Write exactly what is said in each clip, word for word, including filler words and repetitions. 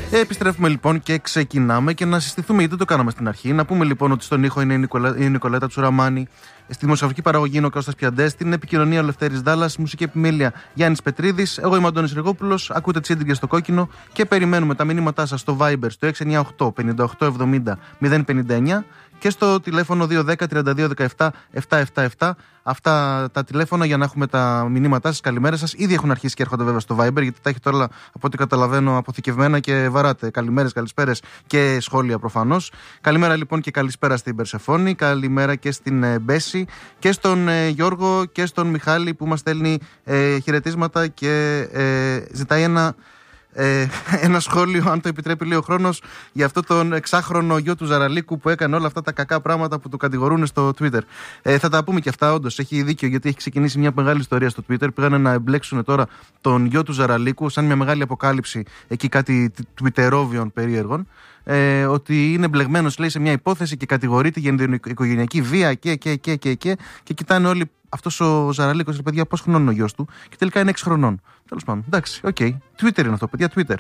Ε, επιστρέφουμε λοιπόν και ξεκινάμε και να συστηθούμε, γιατί δεν το κάναμε στην αρχή. Να πούμε λοιπόν ότι στον ήχο είναι η, Νικολα... η Νικολέτα Τσουραμάνη, στη δημοσιογραφική παραγωγή είναι ο Κώστας Πιαντές, στην επικοινωνία ο Λευτέρης Δάλλας, μουσική επιμέλεια Γιάννης Πετρίδης, εγώ είμαι ο Αντώνης Ριγόπουλος, ακούτε Τσίντριγκες στο κόκκινο και περιμένουμε τα μηνύματά σας στο Viber στο έξι εννιά οκτώ πενήντα οκτώ εβδομήντα μηδέν πενήντα εννιά και στο τηλέφωνο δύο ένα μηδέν τριάντα δύο δεκαεπτά επτακόσια εβδομήντα επτά. Αυτά τα τηλέφωνα για να έχουμε τα μηνύματά σας. Καλημέρα σας. Ήδη έχουν αρχίσει και έρχονται βέβαια στο Viber, γιατί τα έχετε όλα από ό,τι καταλαβαίνω αποθηκευμένα και βαράτε. Καλημέρες, καλησπέρες και σχόλια προφανώς. Καλημέρα λοιπόν και καλησπέρα στην Περσεφόνη. Καλημέρα και στην ε, Μπέση και στον ε, Γιώργο και στον Μιχάλη που μας στέλνει ε, χαιρετίσματα και ε, ζητάει ένα. Ε, ένα σχόλιο, αν το επιτρέπει λίγο χρόνος, για αυτό τον εξάχρονο γιο του Ζαραλίκου που έκανε όλα αυτά τα κακά πράγματα που του κατηγορούν στο Twitter. Ε, θα τα πούμε και αυτά, όντως. Έχει δίκιο, γιατί έχει ξεκινήσει μια μεγάλη ιστορία στο Twitter. Πήγανε να εμπλέξουν τώρα τον γιο του Ζαραλίκου, σαν μια μεγάλη αποκάλυψη, εκεί κάτι Twitterόβιων περίεργων. Ε, ότι είναι μπλεγμένος, λέει, σε μια υπόθεση και κατηγορείται για οικογενειακή βία και, και, και, και, και, και κοιτάνε όλοι. Αυτός ο Ζαραλίκος, λέει, παιδιά, πώς χρονών είναι ο γιος του, και τελικά είναι έξι χρονών. Τέλος πάντων, εντάξει, οκ. Okay. Twitter είναι αυτό, παιδιά, Twitter.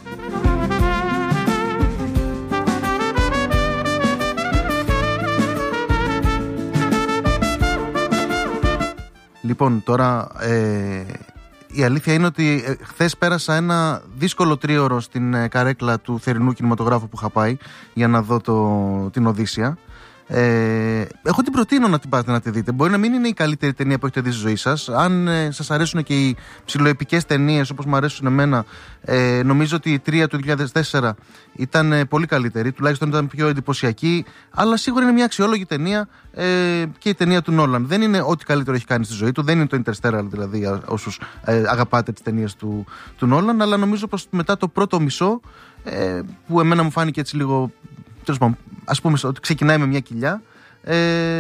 Λοιπόν, τώρα ε, η αλήθεια είναι ότι ε, χθες πέρασα ένα δύσκολο τρίωρο στην ε, καρέκλα του θερινού κινηματογράφου που είχα πάει για να δω το, την Οδύσσεια. Ε, εγώ την προτείνω να την πάτε να τη δείτε. Μπορεί να μην είναι η καλύτερη ταινία που έχετε δει στη ζωή σας. Αν ε, σας αρέσουν και οι ψιλοεπικές ταινίες όπως μου αρέσουν εμένα, ε, νομίζω ότι η τρία του δύο χιλιάδες τέσσερα ήταν ε, πολύ καλύτερη. Τουλάχιστον ήταν πιο εντυπωσιακή. Αλλά σίγουρα είναι μια αξιόλογη ταινία, ε, και η ταινία του Νόλαν. Δεν είναι ό,τι καλύτερο έχει κάνει στη ζωή του. Δεν είναι το Interstellar, δηλαδή, όσους ε, αγαπάτε τις ταινίες του, του Νόλαν. Αλλά νομίζω πως μετά το πρώτο μισό, ε, που εμένα μου φάνηκε έτσι λίγο. Τέλος πάντων, ας πούμε ότι ξεκινάει με μια κοιλιά. Ε,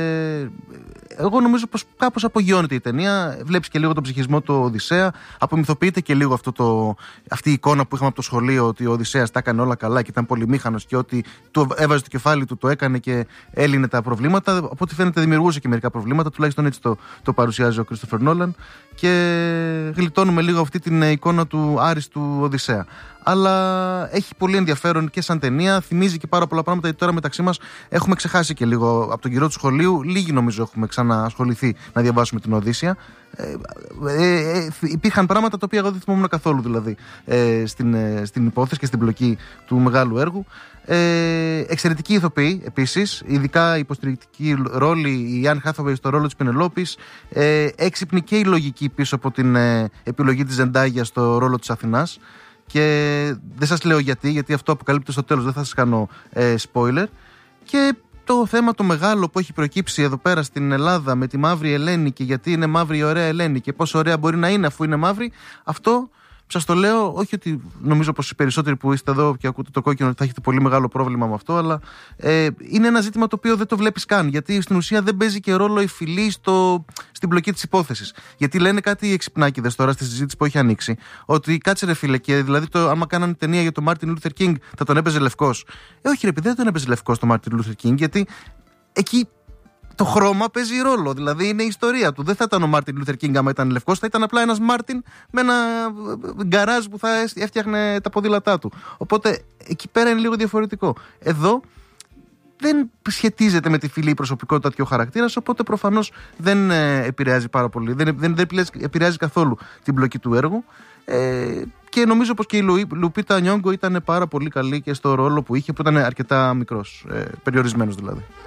εγώ νομίζω πως κάπως απογειώνεται η ταινία. Βλέπεις και λίγο τον ψυχισμό του Οδυσσέα. Απομυθοποιείται και λίγο αυτό το, αυτή η εικόνα που είχαμε από το σχολείο, ότι ο Οδυσσέας τα έκανε όλα καλά και ήταν πολυμήχανος και ότι του έβαζε το κεφάλι του, το έκανε και έλυνε τα προβλήματα. Από ό,τι φαίνεται δημιουργούσε και μερικά προβλήματα. Τουλάχιστον έτσι το, το παρουσιάζει ο Κρίστοφερ Νόλαν. Και γλιτώνουμε λίγο αυτή την εικόνα του άριστου Οδυσσέα. Αλλά έχει πολύ ενδιαφέρον και σαν ταινία. Θυμίζει και πάρα πολλά πράγματα, γιατί τώρα μεταξύ μας έχουμε ξεχάσει και λίγο από τον καιρό του σχολείου. Λίγοι νομίζω έχουμε ξαναασχοληθεί να διαβάσουμε την Οδύσσεια. Ε, ε, ε, υπήρχαν πράγματα τα οποία εγώ δεν θυμόμουν καθόλου, δηλαδή, ε, στην, ε, στην υπόθεση και στην πλοκή του μεγάλου έργου. Ε, εξαιρετική ηθοποιή επίσης, ειδικά υποστηρικτική ρόλη η Anne Hathaway στο ρόλο της Πενελόπης. Ε, έξυπνη και η λογική πίσω από την ε, επιλογή της Ζεντάγια στο ρόλο της Αθηνάς. Και δεν σας λέω γιατί, γιατί αυτό αποκαλύπτω στο τέλος, δεν θα σας κάνω ε, spoiler. Και το θέμα το μεγάλο που έχει προκύψει εδώ πέρα στην Ελλάδα με τη μαύρη Ελένη, και γιατί είναι μαύρη η ωραία Ελένη και πόσο ωραία μπορεί να είναι αφού είναι μαύρη, αυτό σας το λέω, όχι ότι νομίζω πως οι περισσότεροι που είστε εδώ και ακούτε το κόκκινο θα έχετε πολύ μεγάλο πρόβλημα με αυτό, αλλά ε, είναι ένα ζήτημα το οποίο δεν το βλέπεις καν, γιατί στην ουσία δεν παίζει και ρόλο η φυλή στο, στην πλοκή της υπόθεσης. Γιατί λένε κάτι οι εξυπνάκηδες τώρα στη συζήτηση που έχει ανοίξει, ότι κάτσε ρε φίλε, και δηλαδή το, άμα κάνανε ταινία για τον Μάρτιν Λούθερ Κίνγκ θα τον έπαιζε λευκός. Ε, όχι ρε παιδί, δεν τον έπαιζε λευκός τον Μάρτιν Λούθερ Κίνγκ, γιατί εκεί το χρώμα παίζει ρόλο, δηλαδή είναι η ιστορία του. Δεν θα ήταν ο Μάρτιν Λούθερ Κίνγκ άμα ήταν λευκός, θα ήταν απλά ένας Μάρτιν με ένα γκαράζ που θα έφτιαχνε τα ποδήλατά του. Οπότε εκεί πέρα είναι λίγο διαφορετικό. Εδώ δεν σχετίζεται με τη φυλή, η προσωπικότητα και ο χαρακτήρας, οπότε προφανώς δεν επηρεάζει πάρα πολύ, δεν, δεν, δεν επηρεάζει καθόλου την πλοκή του έργου. Ε, και νομίζω πως και η Λουπίτα Νιόγκο ήταν πάρα πολύ καλή και στο ρόλο που είχε, που ήταν αρκετά μικρός, ε, περιορισμένος δηλαδή.